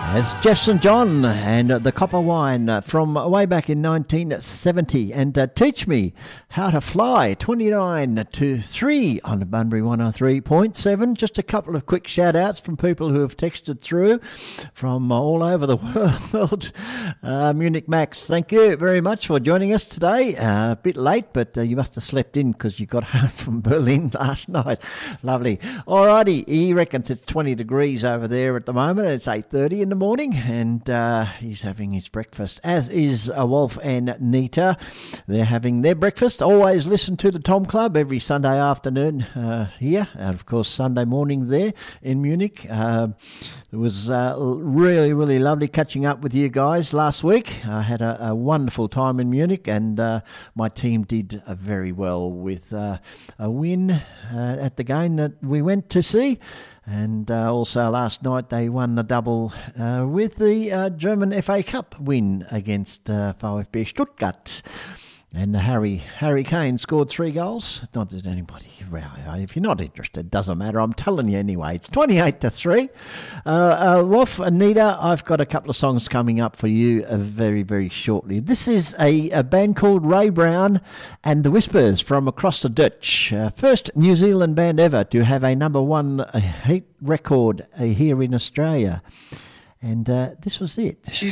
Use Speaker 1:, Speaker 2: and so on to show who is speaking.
Speaker 1: It's Jeff St. John and the Copper Wine from way back in 1970. And Teach Me How to Fly, 29 to 3 on Bunbury 103.7. Just a couple of quick shout-outs from people who have texted through from all over the world. Munich Max, thank you very much for joining us today. A bit late, but you must have slept in because you got home from Berlin last night. Lovely. Alrighty, he reckons it's 20 degrees over there at the moment. It's 8:30 in the morning, and he's having his breakfast, as is Wolf and Nita. They're having their breakfast. Always listen to the Tom Club every Sunday afternoon here, and of course Sunday morning there in Munich. It was really, really lovely catching up with you guys last week. I had a wonderful time in Munich, and my team did very well with a win at the game that we went to see. And also last night they won the double with the German FA Cup win against VfB Stuttgart. And Harry Kane scored 3 goals. Not that anybody, if you're not interested, doesn't matter. I'm telling you anyway. It's 28 to 3. Wolf, Anita, I've got a couple of songs coming up for you very, very shortly. This is a band called Ray Brown and the Whispers from across the ditch. First New Zealand band ever to have a number 1 hit record here in Australia. And this was it.